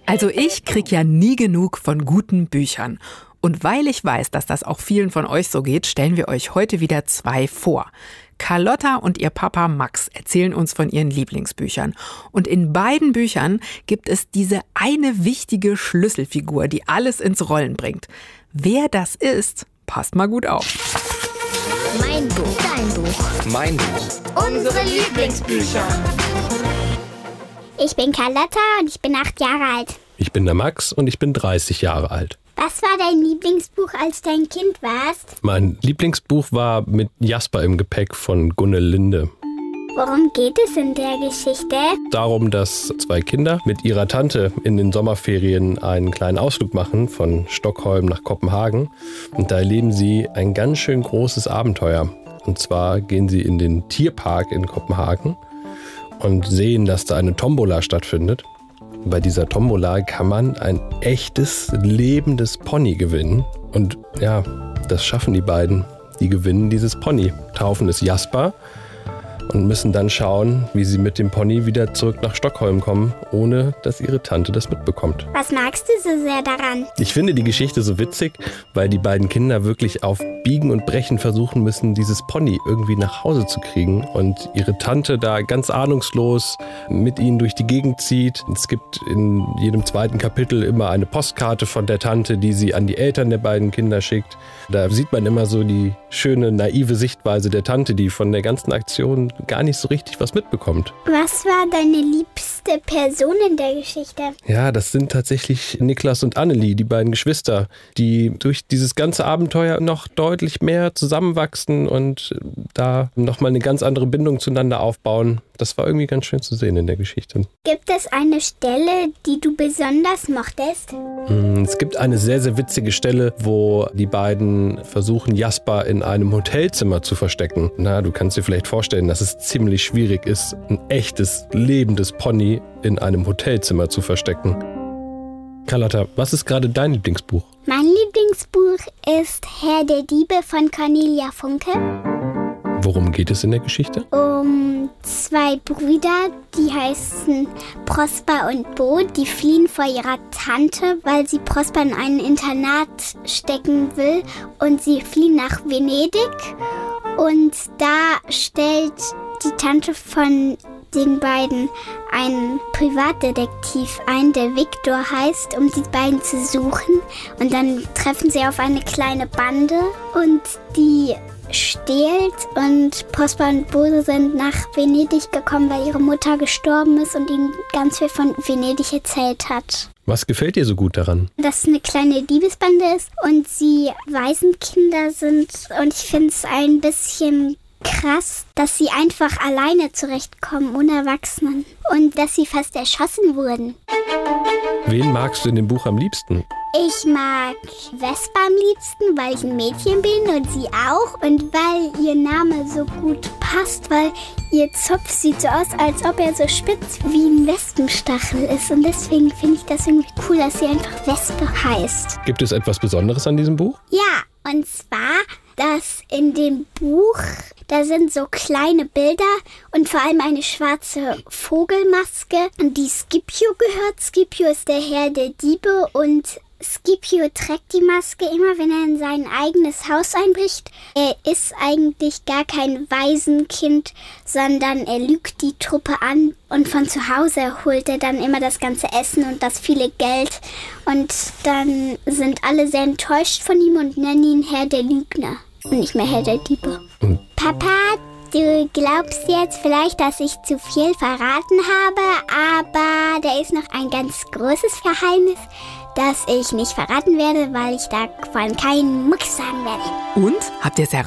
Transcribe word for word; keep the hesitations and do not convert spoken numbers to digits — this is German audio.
Also ich krieg ja nie genug von guten Büchern. Und weil ich weiß, dass das auch vielen von euch so geht, stellen wir euch heute wieder zwei vor. Carlotta und ihr Papa Max erzählen uns von ihren Lieblingsbüchern. Und in beiden Büchern gibt es diese eine wichtige Schlüsselfigur, die alles ins Rollen bringt. Wer das ist, passt mal gut auf. Mein Buch, dein Buch, mein Buch, unsere Lieblingsbücher. Ich bin Carlotta und ich bin acht Jahre alt. Ich bin der Max und ich bin dreißig Jahre alt. Was war dein Lieblingsbuch, als du ein Kind warst? Mein Lieblingsbuch war Mit Jasper im Gepäck von Gunnel Linde. Worum geht es in der Geschichte? Darum, dass zwei Kinder mit ihrer Tante in den Sommerferien einen kleinen Ausflug machen von Stockholm nach Kopenhagen. Und da erleben sie ein ganz schön großes Abenteuer. Und zwar gehen sie in den Tierpark in Kopenhagen und sehen, dass da eine Tombola stattfindet. Bei dieser Tombola kann man ein echtes, lebendes Pony gewinnen. Und ja, das schaffen die beiden. Die gewinnen dieses Pony, taufen es Jasper und müssen dann schauen, wie sie mit dem Pony wieder zurück nach Stockholm kommen, ohne dass ihre Tante das mitbekommt. Was magst du so sehr daran? Ich finde die Geschichte so witzig, weil die beiden Kinder wirklich auf Biegen und Brechen versuchen müssen, dieses Pony irgendwie nach Hause zu kriegen und ihre Tante da ganz ahnungslos mit ihnen durch die Gegend zieht. Es gibt in jedem zweiten Kapitel immer eine Postkarte von der Tante, die sie an die Eltern der beiden Kinder schickt. Da sieht man immer so die schöne, naive Sichtweise der Tante, die von der ganzen Aktion gar nicht so richtig was mitbekommt. Was war deine liebste Person in der Geschichte? Ja, das sind tatsächlich Niklas und Annelie, die beiden Geschwister, die durch dieses ganze Abenteuer noch deutlich mehr zusammenwachsen und da nochmal eine ganz andere Bindung zueinander aufbauen. Das war irgendwie ganz schön zu sehen in der Geschichte. Gibt es eine Stelle, die du besonders mochtest? Es gibt eine sehr, sehr witzige Stelle, wo die beiden versuchen, Jasper in einem Hotelzimmer zu verstecken. Na, du kannst dir vielleicht vorstellen, dass es ziemlich schwierig ist, ein echtes, lebendes Pony in einem Hotelzimmer zu verstecken. Carlotta, was ist gerade dein Lieblingsbuch? Mein Lieblingsbuch ist Herr der Diebe von Cornelia Funke. Worum geht es in der Geschichte? Um zwei Brüder, die heißen Prosper und Bo, die fliehen vor ihrer Tante, weil sie Prosper in ein Internat stecken will. Und sie fliehen nach Venedig. Und da stellt die Tante von den beiden einen Privatdetektiv ein, der Viktor heißt, um die beiden zu suchen. Und dann treffen sie auf eine kleine Bande und die stehlt und Prosper und Bo sind nach Venedig gekommen, weil ihre Mutter gestorben ist und ihnen ganz viel von Venedig erzählt hat. Was gefällt dir so gut daran? Dass es eine kleine Diebesbande ist und sie Waisenkinder sind und ich finde es ein bisschen krass, dass sie einfach alleine zurechtkommen, ohne Erwachsenen und dass sie fast erschossen wurden. Wen magst du in dem Buch am liebsten? Ich mag Vespa am liebsten, weil ich ein Mädchen bin und sie auch und weil ihr Name so gut passt, weil ihr Zopf sieht so aus, als ob er so spitz wie ein Wespenstachel ist und deswegen finde ich das irgendwie cool, dass sie einfach Wespe heißt. Gibt es etwas Besonderes an diesem Buch? Ja, und zwar, dass in dem Buch, da sind so kleine Bilder und vor allem eine schwarze Vogelmaske, die Scipio gehört. Scipio ist der Herr der Diebe und Scipio trägt die Maske immer, wenn er in sein eigenes Haus einbricht. Er ist eigentlich gar kein Waisenkind, sondern er lügt die Truppe an und von zu Hause holt er dann immer das ganze Essen und das viele Geld. Und dann sind alle sehr enttäuscht von ihm und nennen ihn Herr der Lügner und nicht mehr Herr der Diebe. Mhm. Papa, du glaubst jetzt vielleicht, dass ich zu viel verraten habe, aber da ist noch ein ganz großes Geheimnis, das ich nicht verraten werde, weil ich davon keinen Mucks sagen werde. Und? Habt ihr es herausgefunden?